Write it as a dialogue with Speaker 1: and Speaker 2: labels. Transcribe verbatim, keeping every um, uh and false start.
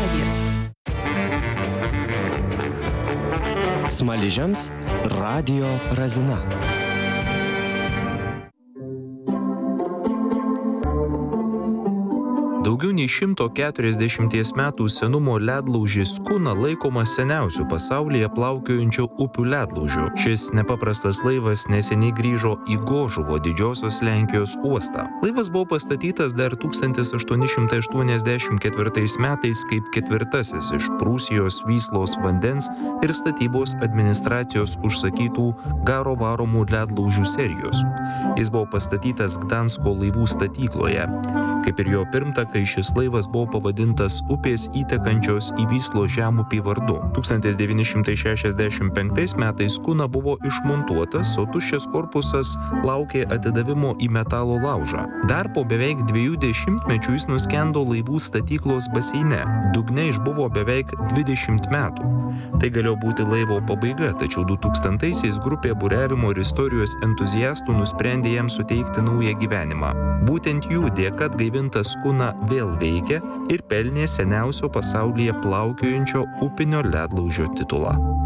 Speaker 1: radijas.
Speaker 2: Smaližiams radijo razina.
Speaker 3: Daugiau nei šimto keturiasdešimties metų senumo ledlaužis Kuna laikomas seniausiu pasaulyje plaukiojančiu upių ledlaužiu. Šis nepaprastas laivas neseniai grįžo į Gožuvo didžiosios Lenkijos uostą. Laivas buvo pastatytas dar tūkstantis aštuoni šimtai aštuoniasdešimt ketvirtais metais kaip ketvirtasis iš Prūsijos Vyslos vandens ir statybos administracijos užsakytų garo varomų ledlaužių serijos. Jis buvo pastatytas Gdansko laivų statykloje. Kaip ir jo pirmtakai, šis laivas buvo pavadintas upės įtekančios į Vyslos žemupį vardu. tūkstantis devyni šimtai šešiasdešimt penktais metais Kuna buvo išmontuotas, o tuščias korpusas laukė atidavimo į metalo laužą. Dar po beveik dviejų dešimtmečių jis nuskendo laivų statyklos baseine. Dugne išbuvo beveik dvidešimt metų. Tai galėjo būti laivo pabaiga, tačiau du tūkstantaisiais grupė buriavimo ir istorijos entuziastų nusprendė jam suteikti naują gyvenimą. Būtent jų dėka atgaivintas Kuna vėl veikia ir pelnė seniausio pasaulyje plaukiojančio upinio ledlaužio titulą.